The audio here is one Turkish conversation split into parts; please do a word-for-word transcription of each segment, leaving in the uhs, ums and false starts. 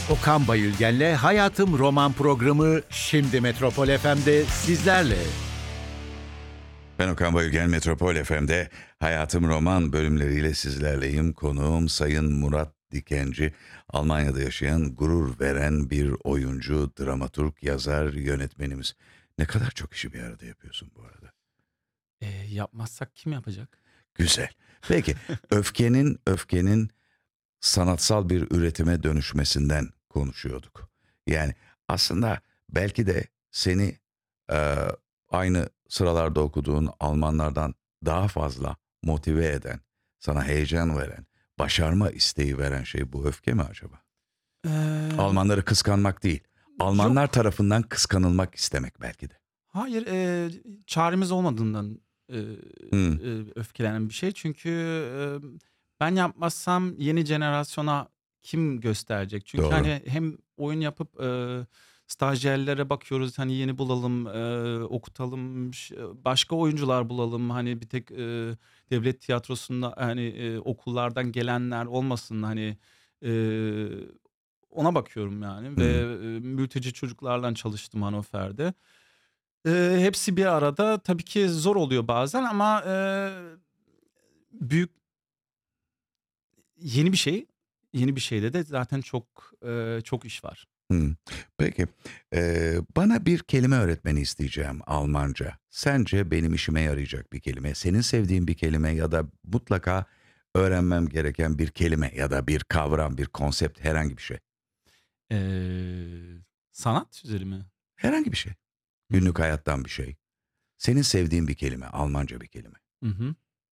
Okan Bayülgen'le Hayatım Roman programı şimdi Metropol F M'de sizlerle. Ben Okan Bayülgen, Metropol F M'de Hayatım Roman bölümleriyle sizlerleyim. Konuğum Sayın Murat Dikenci. Almanya'da yaşayan, gurur veren bir oyuncu, dramaturg, yazar, yönetmenimiz. Ne kadar çok işi bir arada yapıyorsun bu arada. E, yapmazsak kim yapacak? Güzel. Peki öfkenin öfkenin sanatsal bir üretime dönüşmesinden konuşuyorduk. Yani aslında belki de seni e, aynı sıralarda okuduğun Almanlardan daha fazla motive eden, sana heyecan veren, başarma isteği veren şey bu öfke mi acaba? Ee, Almanları kıskanmak değil, Almanlar yok. tarafından kıskanılmak istemek belki de. Hayır, e, çaremiz olmadığından e, Hmm. e, öfkelenen bir şey. Çünkü e, ben yapmazsam yeni jenerasyona kim gösterecek? Çünkü Doğru. hani hem oyun yapıp e, stajyerlere bakıyoruz, hani yeni bulalım, e, okutalım, ş- başka oyuncular bulalım. Hani bir tek e, devlet tiyatrosunda hani e, okullardan gelenler olmasın, hani e, ona bakıyorum yani. Ve e, mülteci çocuklarla çalıştım Hannover'de. E, hepsi bir arada, tabii ki zor oluyor bazen ama e, büyük yeni bir şey. Yeni bir şeyde de zaten çok e, çok iş var. Hmm. Peki, eee, bana bir kelime öğretmeni isteyeceğim Almanca. Sence benim işime yarayacak bir kelime, senin sevdiğin bir kelime ya da mutlaka öğrenmem gereken bir kelime ya da bir kavram, bir konsept, herhangi bir şey. E, sanat üzeri mi? Herhangi bir şey. Günlük hayattan bir şey. Senin sevdiğin bir kelime, Almanca bir kelime. Hı hı.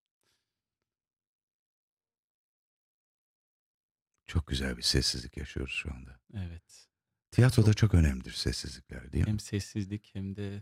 Çok güzel bir sessizlik yaşıyoruz şu anda. Evet. Tiyatroda çok önemlidir sessizlikler, değil mi? Hem sessizlik hem de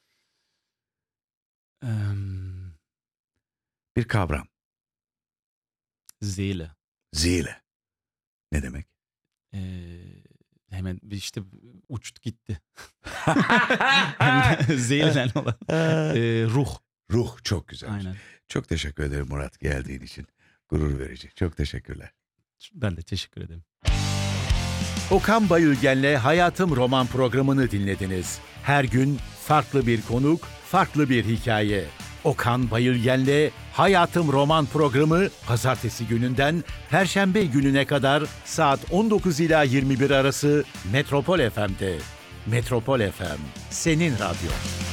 em, Bir kavram. Seele. Zile. Ne demek? E, hemen bir işte uçtu gitti. Hem de Seelen olan. E, ruh. Ruh, çok güzel. Aynen. Çok teşekkür ederim Murat geldiğin için. Gurur verici. Çok teşekkürler. Ben de teşekkür ederim. Okan Bayülgen'le Hayatım Roman programını dinlediniz. Her gün farklı bir konuk, farklı bir hikaye. Okan Bayülgen'le Hayatım Roman programı pazartesi gününden perşembe gününe kadar saat on dokuz ila yirmi bir arası Metropol F M'de. Metropol F M, senin radyo.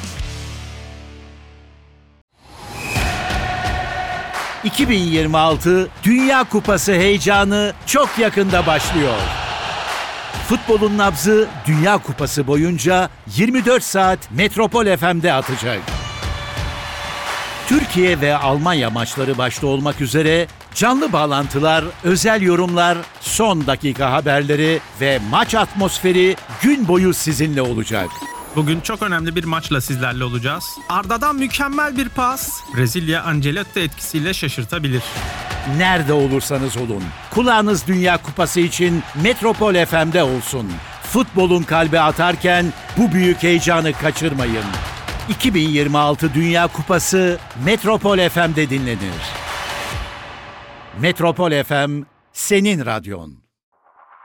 iki bin yirmi altı Dünya Kupası heyecanı çok yakında başlıyor. Futbolun nabzı Dünya Kupası boyunca yirmi dört saat Metropol F M'de atacak. Türkiye ve Almanya maçları başta olmak üzere canlı bağlantılar, özel yorumlar, son dakika haberleri ve maç atmosferi gün boyu sizinle olacak. Bugün çok önemli bir maçla sizlerle olacağız. Arda'dan mükemmel bir pas. Brezilya Ancelotti etkisiyle şaşırtabilir. Nerede olursanız olun, kulağınız Dünya Kupası için Metropol F M'de olsun. Futbolun kalbi atarken bu büyük heyecanı kaçırmayın. iki bin yirmi altı Dünya Kupası Metropol F M'de dinlenir. Metropol F M, senin radyon.